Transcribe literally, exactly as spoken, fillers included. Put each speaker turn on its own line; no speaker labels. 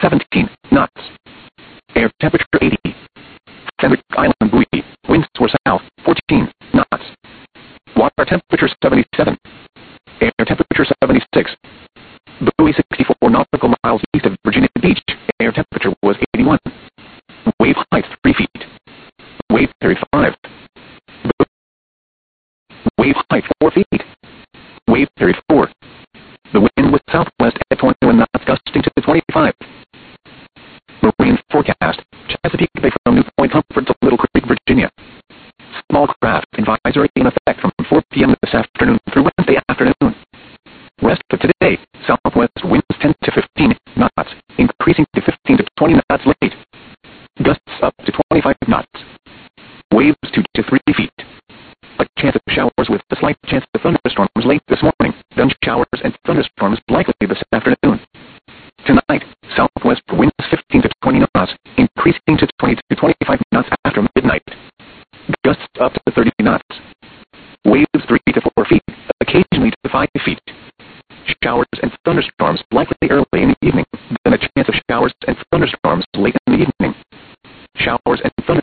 seventeen knots. Air temperature eighty. Fenwick Island buoy. Winds were south, fourteen knots. Water temperature seventy-seven. Air temperature seventy-six. Buoy sixty-four nautical miles east of Virginia Beach. Air temperature was eighty-one. Wave height three feet. Wave thirty-five. Wave height four feet. Wave thirty-four. The wind was southwest at twenty-one knots, gusting to twenty-five. Marine forecast. Chesapeake Bay from New Point Comfort to Little Creek, Virginia. Small craft advisory in effect from four p m this afternoon through Wednesday afternoon. Rest of today, southwest winds ten to fifteen knots, increasing to fifteen to twenty knots late. Gusts up to twenty-five knots. Waves two to three feet. A chance of showers with a slight chance of thunderstorms late this morning. Then showers and thunderstorms likely this afternoon. Tonight, southwest winds fifteen to twenty knots, increasing to twenty to twenty-five knots after midnight. Gusts up to thirty knots. Waves three to four feet, occasionally to five feet. Showers and thunderstorms likely early in the evening, then a chance of showers and thunderstorms late in the evening. Showers and thunderstorms